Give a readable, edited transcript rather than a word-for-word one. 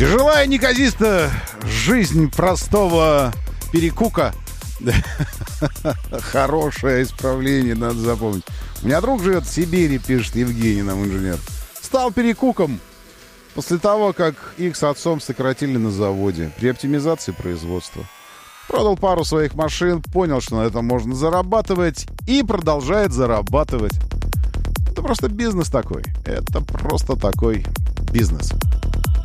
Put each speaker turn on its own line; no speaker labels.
Тяжелая, неказиста жизнь простого перекука. Хорошее исправление, надо запомнить. У меня друг живет в Сибири, пишет Евгений, нам инженер. Стал перекуком после того, как их с отцом сократили на заводе при оптимизации производства. Продал пару своих машин, понял, что на этом можно зарабатывать, и продолжает зарабатывать. Это просто бизнес такой. Это просто такой бизнес.